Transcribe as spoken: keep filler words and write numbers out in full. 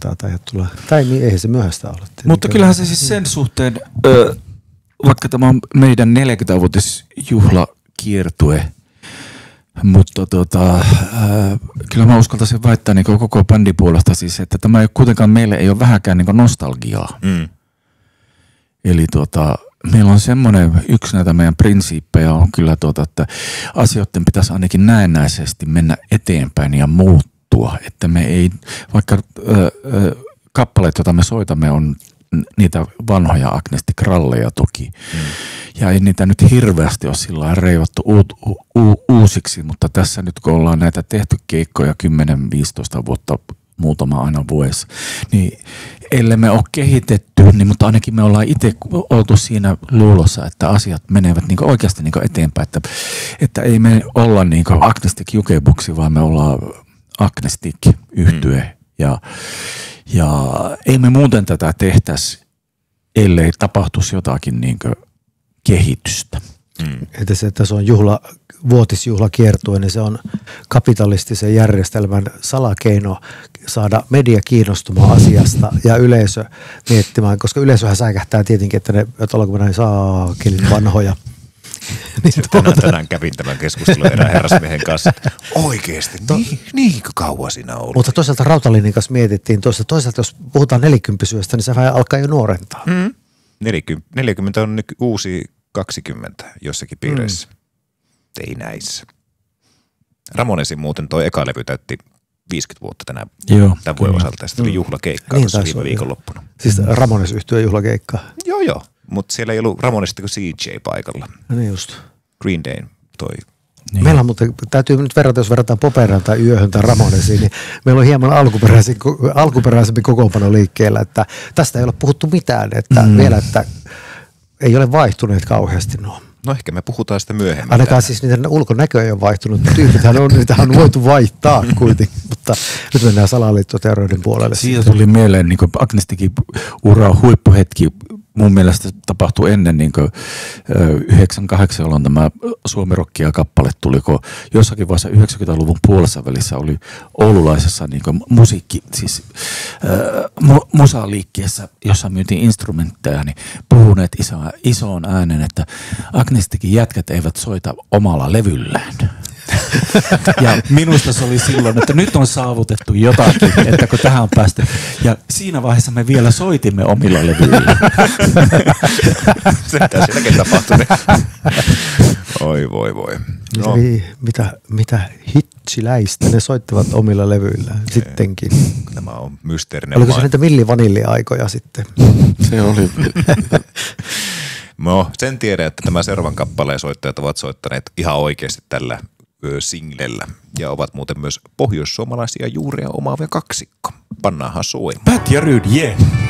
myöhäistä tai tulla. Tai niin, ei se myöhäistä ole. Mutta kyllähän se siis sen suhteen, ö, vaikka tämä on meidän neljäkymmentävuotisjuhlakiertue, mutta tota, äh, kyllä mä uskaltaisin väittää niin koko bändin puolesta siis, että tämä ei kuitenkaan meille ei ole vähäkään niin nostalgiaa. Mm. Eli tota, meillä on semmoinen, yksi näitä meidän prinsiippejä on kyllä, tuota, että asioiden pitäisi ainakin näennäisesti mennä eteenpäin ja muuttua. Että me ei, vaikka ö, ö, kappaleet, joita me soitamme, on niitä vanhoja Agnesty Kralleja toki. Mm. Ja ei niitä nyt hirveästi ole sillä lailla reivattu uut, u, u, uusiksi, mutta tässä nyt kun ollaan näitä tehty keikkoja kymmenen viisitoista vuotta, muutama aina vuosi, niin ellei me ole kehitetty, niin mutta ainakin me ollaan itse oltu siinä luulossa, että asiat menevät niin oikeasti niin eteenpäin, että, että ei me olla niin Agnestic Jukebuksi, vaan me ollaan Agnestic -yhtye mm. ja, ja ei me muuten tätä tehtäisi, ellei tapahtuisi jotakin niin kehitystä. Mm. Että se, että se on juhla, vuotisjuhlakiertue, niin se on kapitalistisen järjestelmän salakeino saada media kiinnostumaan asiasta ja yleisö miettimään, koska yleisöhän säikähtää tietenkin, että ne, että ollaanko me näin saakelin vanhoja. Niin tänään, tänään kävin tämän keskustelun erään herrasmiehen kanssa. Oikeesti, niin, niin kauan siinä on ollut. Mutta toisaalta Rautalinin kanssa mietittiin, toisaalta, toisaalta jos puhutaan nelikymppisyöstä, niin se vähän alkaa jo nuorentaa. Mm. neljäkymmentä on nyt uusi kaksikymmentä jossakin piirissä. Mm. Ei näissä. Ramonesin muuten toi eka levy täytti viisikymmentä vuotta tänä, joo, tämän vuoden osalta. Ja sitten tuli juhlakeikkaa niin, tuossa viime viikonloppuna. Siis Ramones-yhtyeen juhlakeikkaa? Joo, joo. Mutta siellä ei ollut Ramonesista kuin C J paikalla. No niin just. Green Day toi. Niin. Meillä on muuten, täytyy nyt verrata, jos verrataan Poperaan tai Yöhön tai Ramonesiin, niin meillä on hieman alkuperäisempi kokoonpano liikkeellä, että tästä ei ole puhuttu mitään, että mm. vielä, että ei ole vaihtuneet kauheasti nuo. No ehkä me puhutaan sitä myöhemmin. Ainakaan siis niiden ulkonäkö ei ole vaihtunut. Tyypithän on, niitä on voitu vaihtaa kuitenkin, mutta nyt mennään salaliittoteorioiden puolelle. Siitä tuli mieleen niin Agnesticin ura huippuhetki. Mun mielestä tapahtui ennen niin yhdeksänkymmentäkahdeksan, jolloin tämä Suomi-rockia kappale tuli, kun jossakin vaiheessa yhdeksänkymmentäluvun puolessa välissä oli oululaisessa niin musiikki, siis äh, musaliikkeessä, jossa myytiin instrumentteja, niin puhuneet iso, isoon äänen, että Agnesticin jätkät eivät soita omalla levyllään. Ja minusta se oli silloin, että nyt on saavutettu jotakin, että kun tähän on päästy. Ja siinä vaiheessa me vielä soitimme omilla levyillä. Se mitä siinäkin tapahtui. Oi voi voi. No. Mitä, mitä hitsiläistä ne soittavat omilla levyillään sittenkin. Tämä on mysteerinen. Oliko se niitä villivanilli-aikoja sitten? Se oli. No sen tiedän, että tämä seuraavan kappaleen soittajat ovat soittaneet ihan oikeasti tällä singlellä ja ovat muuten myös pohjoissuomalaisia juuria omaavia kaksikko. Pannaanhan soimaan. Pat ja Ryd, yeah!